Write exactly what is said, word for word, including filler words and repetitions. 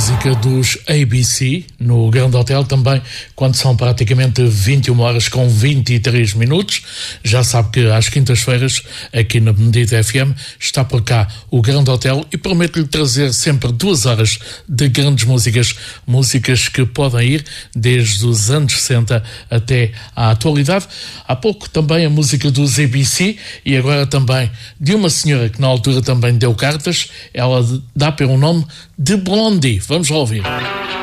música dos A B C no Grande Hotel também, quando são praticamente vinte e uma horas com vinte e três minutos. Já sabe que às quintas-feiras, aqui na Benedita F M, está por cá o Grande Hotel e prometo-lhe trazer sempre duas horas de grandes músicas, músicas que podem ir desde os anos sessenta até à atualidade. Há pouco também a música dos A B C e agora também de uma senhora que na altura também deu cartas. Ela dá pelo nome de Blondie. Vamos lá ouvir.